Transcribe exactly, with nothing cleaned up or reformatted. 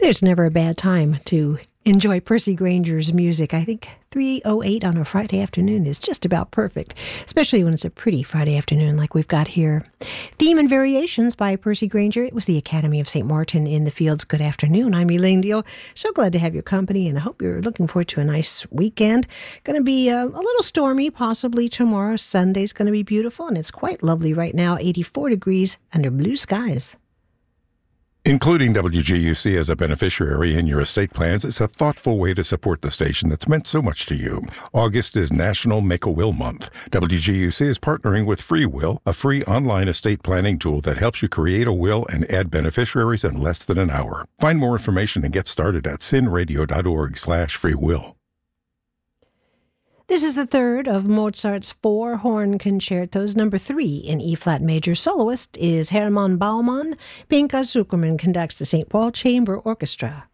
There's never a bad time to enjoy Percy Granger's music. I think three oh eight on a Friday afternoon is just about perfect, especially when it's a pretty Friday afternoon like we've got here. Theme and Variations by Percy Granger. It was the Academy of Saint Martin in the Fields. Good afternoon. I'm Elaine Deal. So glad to have your company, and I hope you're looking forward to a nice weekend. Going to be uh, a little stormy possibly tomorrow. Sunday's going to be beautiful, and it's quite lovely right now, eighty-four degrees under blue skies. Including W G U C as a beneficiary in your estate plans is a thoughtful way to support the station that's meant so much to you. August is National Make a Will Month. W G U C is partnering with Free Will, a free online estate planning tool that helps you create a will and add beneficiaries in less than an hour. Find more information and get started at sinradio.org slash free will. This is the third of Mozart's four horn concertos. Number three in E-flat major. Soloist is Hermann Baumann. Pinka Zukerman conducts the Saint Paul Chamber Orchestra.